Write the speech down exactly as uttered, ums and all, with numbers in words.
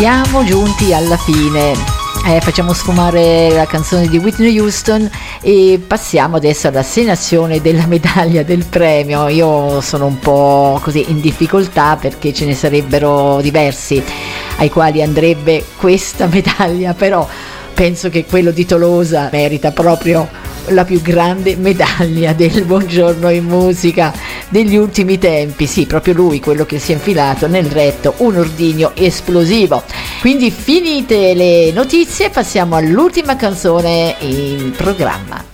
siamo giunti alla fine. Eh, facciamo sfumare la canzone di Whitney Houston e passiamo adesso all'assegnazione della medaglia del premio. Io sono un po' così in difficoltà perché ce ne sarebbero diversi ai quali andrebbe questa medaglia, però penso che quello di Tolosa merita proprio la più grande medaglia del Buongiorno in Musica degli ultimi tempi. Sì, proprio lui, quello che si è infilato nel retto un ordigno esplosivo. Quindi finite le notizie, passiamo all'ultima canzone in programma.